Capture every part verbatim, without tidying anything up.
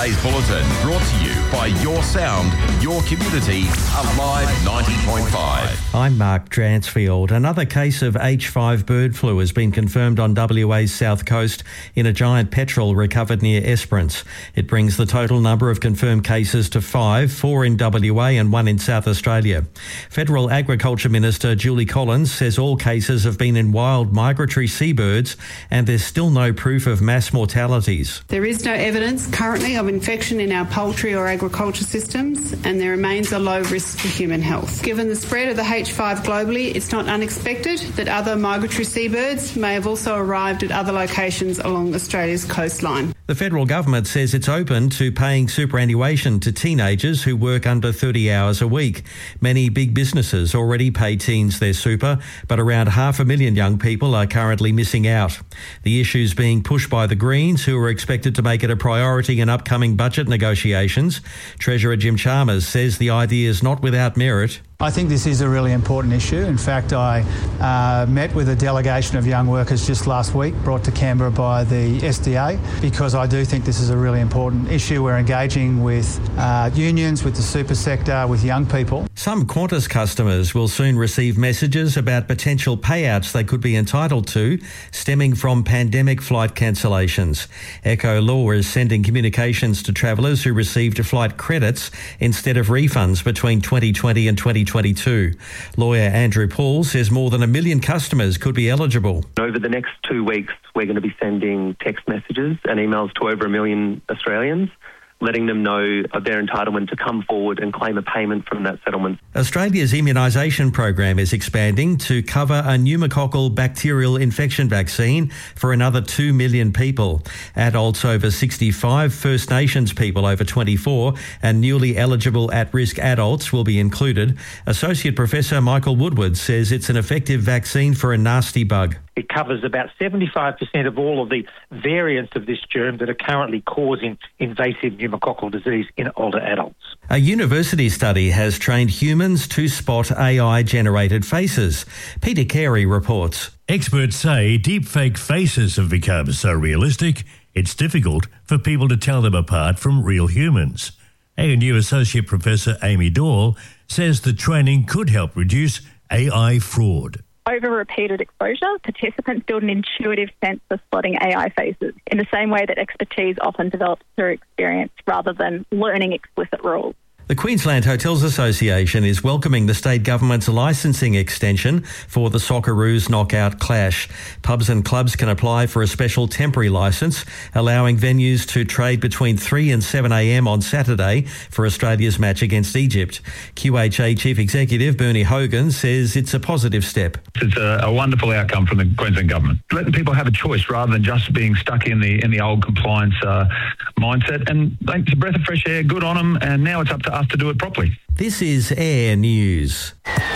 Today's Bulletin brought to you by Your Sound, Your Community, Alive ninety point five. I'm Mark Dransfield. Another case of H five bird flu has been confirmed on W A's south coast in a giant petrel recovered near Esperance. It brings the total number of confirmed cases to five, four in W A and one in South Australia. Federal Agriculture Minister Julie Collins says all cases have been in wild migratory seabirds and there's still no proof of mass mortalities. There is no evidence currently of infection in our poultry or agriculture systems, and there remains a low risk for human health. Given the spread of the H five globally, it's not unexpected that other migratory seabirds may have also arrived at other locations along Australia's coastline. The federal government says it's open to paying superannuation to teenagers who work under thirty hours a week. Many big businesses already pay teens their super, but around half a million young people are currently missing out. The issue's being pushed by the Greens, who are expected to make it a priority in upcoming budget negotiations. Treasurer Jim Chalmers says the idea is not without merit. I think this is a really important issue. In fact, I uh, met with a delegation of young workers just last week, brought to Canberra by the S D A, because I do think this is a really important issue. We're engaging with uh, unions, with the super sector, with young people. Some Qantas customers will soon receive messages about potential payouts they could be entitled to stemming from pandemic flight cancellations. Echo Law is sending communications to travellers who received flight credits instead of refunds between twenty twenty and twenty twenty-two. Lawyer Andrew Paul says more than a million customers could be eligible. Over the next two weeks, we're going to be sending text messages and emails to over a million Australians, letting them know of their entitlement to come forward and claim a payment from that settlement. Australia's immunisation program is expanding to cover a pneumococcal bacterial infection vaccine for another two million people. Adults over sixty-five, First Nations people over twenty-four and newly eligible at-risk adults will be included. Associate Professor Michael Woodward says it's an effective vaccine for a nasty bug. It covers about seventy-five percent of all of the variants of this germ that are currently causing invasive pneumococcal disease in older adults. A university study has trained humans to spot A I-generated faces. Peter Carey reports. Experts say deepfake faces have become so realistic, it's difficult for people to tell them apart from real humans. A N U Associate Professor Amy Doyle says the training could help reduce A I fraud. Over repeated exposure, participants build an intuitive sense of spotting A I faces in the same way that expertise often develops through experience rather than learning explicit rules. The Queensland Hotels Association is welcoming the state government's licensing extension for the Socceroos knockout clash. Pubs and clubs can apply for a special temporary licence, allowing venues to trade between three and seven a m on Saturday for Australia's match against Egypt. Q H A Chief Executive Bernie Hogan says it's a positive step. It's a, a wonderful outcome from the Queensland government. Letting people have a choice rather than just being stuck in the in the old compliance uh, mindset. And it's a breath of fresh air, good on them, and now it's up to us to do it properly. This is Air News.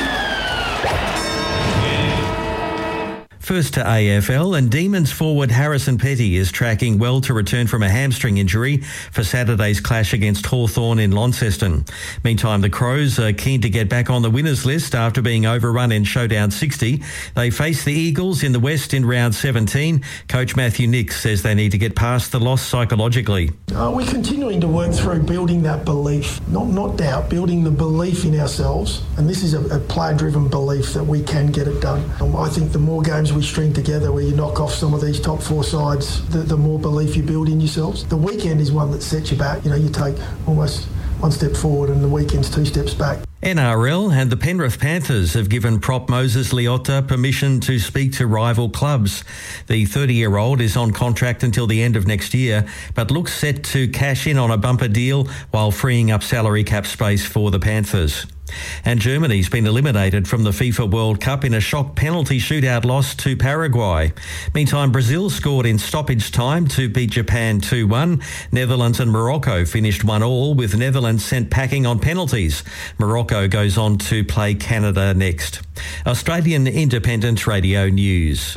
First to A F L, and Demons forward Harrison Petty is tracking well to return from a hamstring injury for Saturday's clash against Hawthorn in Launceston. Meantime, the Crows are keen to get back on the winners list after being overrun in Showdown sixty. They face the Eagles in the West in round seventeen. Coach Matthew Nix says they need to get past the loss psychologically. Uh, we're continuing to work through building that belief, not not doubt, building the belief in ourselves. And this is a, a player-driven belief that we can get it done. Um, I think the more games we string together where you knock off some of these top four sides, the, the more belief you build in yourselves. The weekend is one that sets you back. You know, you take almost one step forward and the weekend's two steps back. N R L and the Penrith Panthers have given prop Moses Leota permission to speak to rival clubs. The thirty-year-old is on contract until the end of next year, but looks set to cash in on a bumper deal while freeing up salary cap space for the Panthers. And Germany's been eliminated from the FIFA World Cup in a shock penalty shootout loss to Paraguay. Meantime, Brazil scored in stoppage time to beat Japan two one. Netherlands and Morocco finished one all, with Netherlands sent packing on penalties. Morocco goes on to play Canada next. Australian Independent Radio News.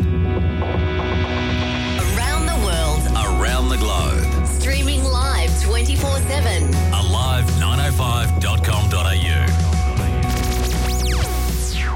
Around the world, around the globe. Streaming live twenty-four seven. Alive nine oh five dot com dot a u.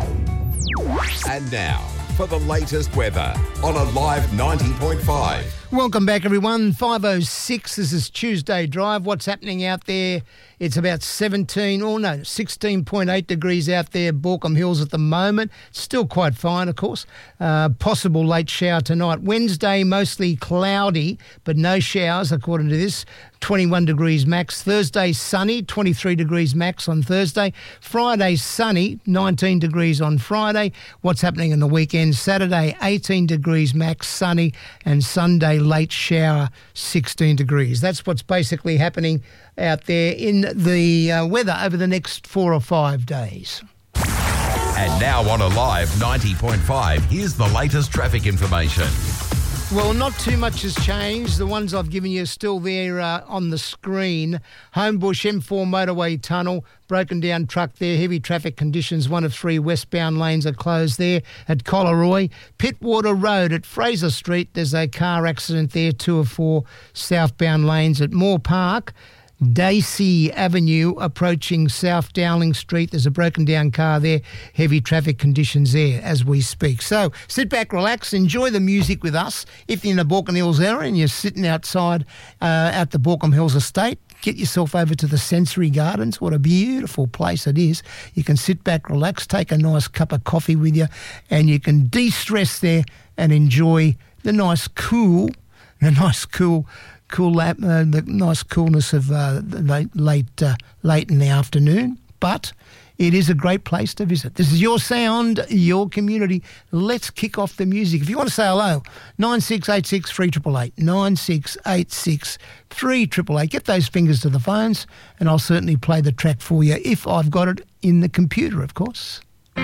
And now, for the latest weather on Alive ninety point five Welcome back, everyone. five oh six, this is Tuesday Drive. What's happening out there? It's about seventeen, or no, sixteen point eight degrees out there, Baulkham Hills at the moment. Still quite fine, of course. Uh, possible late shower tonight. Wednesday, mostly cloudy, but no showers, according to this. twenty-one degrees max. Thursday, sunny, twenty-three degrees max on Thursday. Friday, sunny, nineteen degrees on Friday. What's happening in the weekend? Saturday, eighteen degrees max, sunny, and Sunday, late shower, sixteen degrees. That's what's basically happening out there in the uh, weather over the next four or five days. And now on Alive ninety point five, here's the latest traffic information. Well, not too much has changed. The ones I've given you are still there uh, on the screen. Homebush M four motorway tunnel, broken down truck there, heavy traffic conditions. One of three westbound lanes are closed there at Collaroy. Pittwater Road at Fraser Street, there's a car accident there, two of four southbound lanes at Moore Park. Dacey Avenue approaching South Dowling Street. There's a broken down car there. Heavy traffic conditions there as we speak. So sit back, relax, enjoy the music with us. If you're in the Baulkham Hills area and you're sitting outside uh, at the Baulkham Hills estate, get yourself over to the Sensory Gardens. What a beautiful place it is. You can sit back, relax, take a nice cup of coffee with you, and you can de-stress there and enjoy the nice cool, the nice cool Cool, uh, the nice coolness of uh, late, late, uh, late in the afternoon, but it is a great place to visit. This is your sound, your community. Let's kick off the music. If you want to say hello, nine six eight six three eight eight eight, nine six eight six three eight eight eight. Get those fingers to the phones, and I'll certainly play the track for you if I've got it in the computer, of course.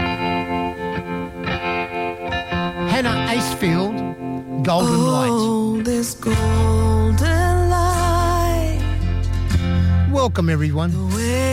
Hannah Acefield, Golden oh, Light. Oh, this golden light. Welcome, everyone. The way